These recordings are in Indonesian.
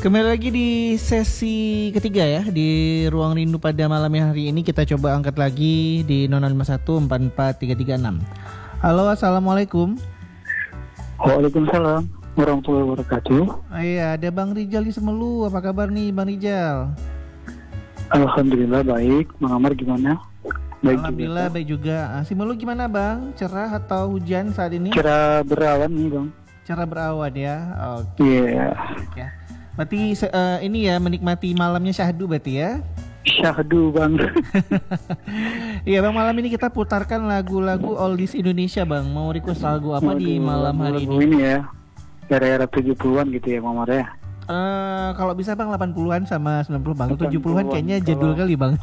Kembali lagi di sesi ketiga ya, di Ruang Rindu pada malam hari ini kita coba angkat lagi di 051444336. Halo, assalamualaikum. Waalaikumsalam warahmatullahi wabarakatuh. Iya, ada Bang Rijal di Semelu. Apa kabar nih Bang Rijal? Alhamdulillah baik. Bang Amar gimana? Baik Alhamdulillah juga. baik juga. Semelu gimana Bang? Cerah atau hujan saat ini? Cerah berawan nih Bang. Cerah berawan ya. Oke. Iya. Ya. Berarti ini ya menikmati malamnya syahdu berarti ya? Syahdu Bang. Iya Bang, malam ini kita putarkan lagu-lagu oldies Indonesia Bang. Mau request lagu apa di malam hari lagu ini? Ini ya, era-era 70-an gitu ya Bang Amar ya. Kalau bisa Bang 80-an sama 90 Bang. 80-an 70-an kayaknya jadul kali Bang.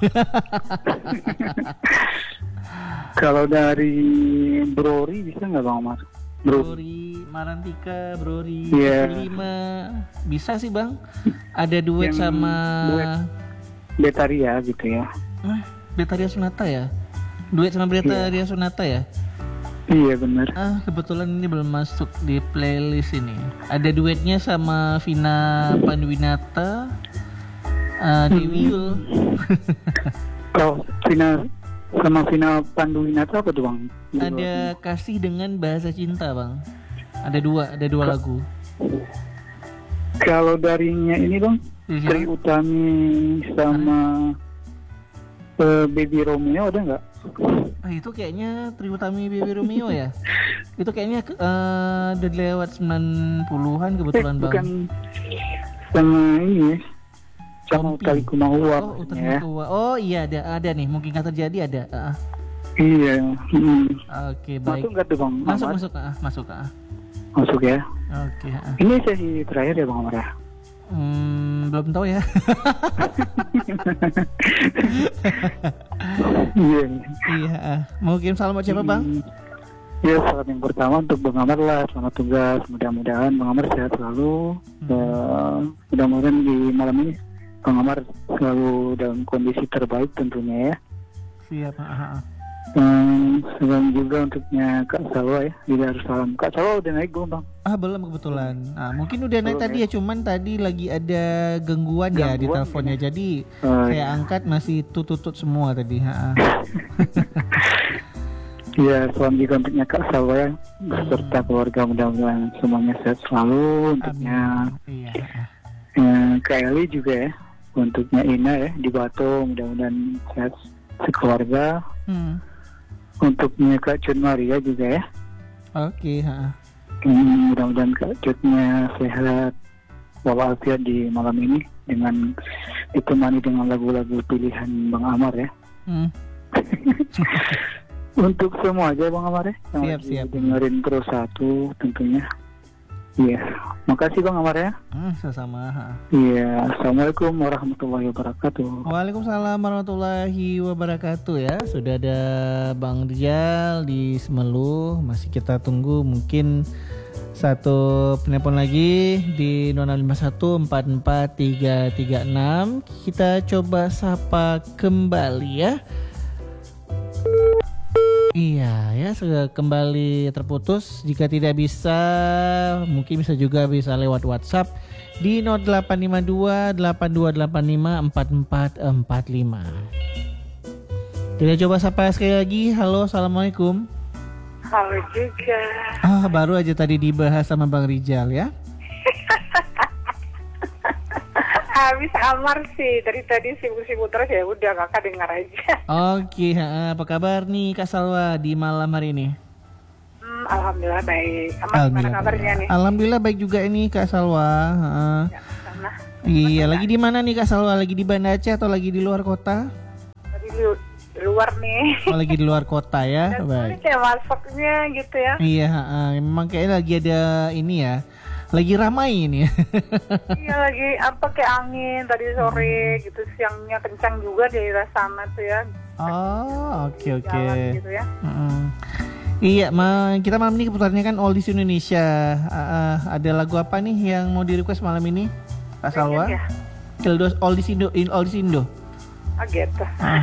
Kalau dari Brori bisa nggak Bang Amar? Brori, Marantika, Brori, Iya. 5 bisa sih Bang. Ada duet Yang sama duet. Betaria gitu ya. Betaria Sonata ya. Duet sama Betaria Sonata ya. Iya benar. Kebetulan ini belum masuk di playlist ini. Ada duetnya sama Vina Panduwinata, Dewi Yul. Kalau sama Vina Panduwinata apa tuh Bang? Ada Kasih dengan Bahasa Cinta Bang. Ada dua lagu. Kalau darinya ini Bang, Tri Utami sama Baby Romeo ada nggak? Itu kayaknya Tri Utami Baby Romeo ya. Itu kayaknya udah lewat 90-an kebetulan Bang. Bukan sama ini ya. Sama Utali Kumahua. Oh iya ada nih, mungkin nggak terjadi ada. Iya. Oke, baik. Masuk nggak tuh Bang? Masuk. Masuk ya. Oke. Ini sesi terakhir ya Bang Amar ya? Belum tahu ya. Iya. Mau kirim salam buat siapa Bang? Ya, salam yang pertama untuk Bang Amar lah. Selamat tugas. Mudah-mudahan Bang Amar sehat selalu. Mudah-mudahan di malam ini Bang Amar selalu dalam kondisi terbaik tentunya ya. Siap. Salam juga untuknya Kak Salwa ya. Di Darussalam. Kak Salwa udah naik belum Bang? Belum kebetulan. Mungkin udah naik tadi ya, cuman tadi lagi ada gangguan ya di teleponnya. Ya? Jadi saya angkat masih tutut semua tadi. Ya, salam juga untuknya Kak Salwa ya. Beserta keluarga, mudah-mudahan semuanya sehat selalu. Untuknya Kak Eli juga ya. Untuknya Ina ya di Batu, mudah-mudahan sehat sekeluarga. Untuknya Kak Cun Maria juga ya. Oke. Mudah-mudahan Kak Cutnya sehat walafiat di malam ini dengan ditemani dengan lagu-lagu pilihan Bang Amar ya. Untuk semua aja Bang Amar ya. Siap. Dengerin terus satu tentunya. Iya. Makasih Bang Amar ya. Sama. Iya. Assalamualaikum warahmatullahi wabarakatuh. Waalaikumsalam warahmatullahi wabarakatuh ya. Sudah ada Bang Rijal di Semelu. Masih kita tunggu mungkin satu penelpon lagi di 051444336. Kita coba sapa kembali ya. Iya ya, sudah kembali terputus. Jika tidak bisa, mungkin bisa lewat WhatsApp di 0852-8285-4445. Kita coba sapa sekali lagi. Halo, assalamualaikum. Halo juga. Baru aja tadi dibahas sama Bang Rijal ya. Habis Amar sih dari tadi sibuk-sibuk terus ya udah kakak dengar aja. Oke, apa kabar nih Kak Salwa di malam hari ini? Alhamdulillah baik. Amar gimana kabarnya nih? Alhamdulillah baik juga ini Kak Salwa. Ya, sana. Iya, lagi di mana nih Kak Salwa? Lagi di Banda Aceh atau lagi di luar kota? Lagi di luar nih. Lagi di luar kota ya. Baik. Kayak masuknya gitu ya. Iya, memang kayaknya lagi ada ini ya. Lagi ramai ini. Iya lagi kayak angin tadi sore gitu, siangnya kencang juga di daerah sana tuh ya. Oke. Gitu ya. Iya, kita malam ini keputarnya kan Oldies Indonesia. Ada lagu apa nih yang mau di request malam ini, Kak Salwa? Ya? Oldies Indo. Gitu.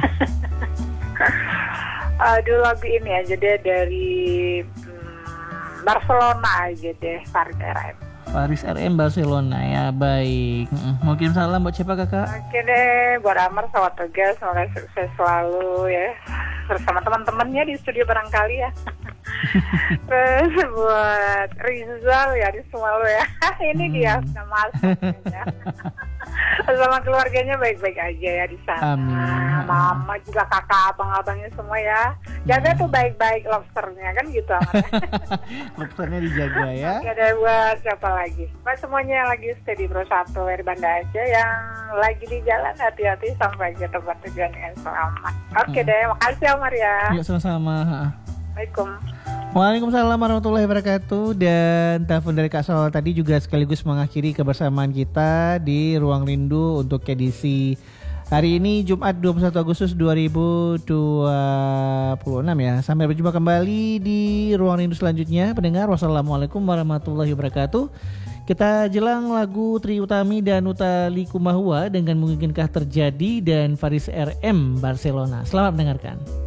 Aduh, lagu ini aja deh dari Barcelona aja deh, Fargaran. Faris RM Barcelona ya, baik. Mau kirim salam buat siapa kakak? Oke deh, buat Amar sama Tegas, semoga sukses selalu ya bersama teman-temannya di studio barangkali ya. Terus buat Rizal ya di semua lo ya. Ini dia sudah masuk ya. Sama keluarganya baik-baik aja ya di sana. Amin. Mama juga kakak abang-abangnya semua ya. Jaga tuh baik-baik lobsternya kan gitu Amar. Lobsternya dijaga ya. Oke deh, buat siapa lagi? Buat semuanya yang lagi stay di Bro 1 dari Banda Aceh, yang lagi di jalan hati-hati sampai ke tempat tujuan dengan selamat. Oke deh, makasih Amar ya. Yuk sama-sama. Assalamualaikum. Waalaikumsalam warahmatullahi wabarakatuh. Dan telepon dari Kak Sol tadi juga sekaligus mengakhiri kebersamaan kita di Ruang Rindu untuk edisi hari ini Jumat 21 Agustus 2026 ya. Sampai berjumpa kembali di Ruang Rindu selanjutnya. Pendengar, wassalamualaikum warahmatullahi wabarakatuh. Kita jelang lagu Tri Utami dan Utha Likumahua dengan Mungkinkah Terjadi dan Faris RM Barcelona. Selamat mendengarkan.